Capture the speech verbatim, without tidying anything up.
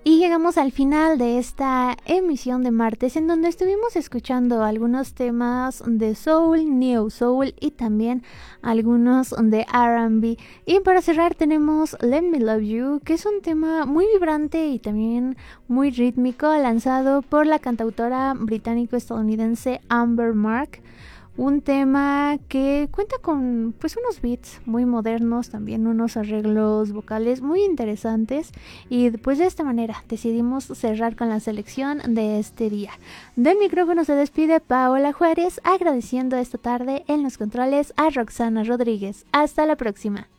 Y llegamos al final de esta emisión de martes, en donde estuvimos escuchando algunos temas de soul, neo soul y también algunos de R and B. Y para cerrar tenemos Let Me Love You, que es un tema muy vibrante y también muy rítmico, lanzado por la cantautora británico-estadounidense Amber Mark. Un tema que cuenta con pues unos beats muy modernos, también unos arreglos vocales muy interesantes, y pues de esta manera decidimos cerrar con la selección de este día. Del micrófono se despide Paola Juárez, agradeciendo esta tarde en los controles a Roxana Rodríguez. Hasta la próxima.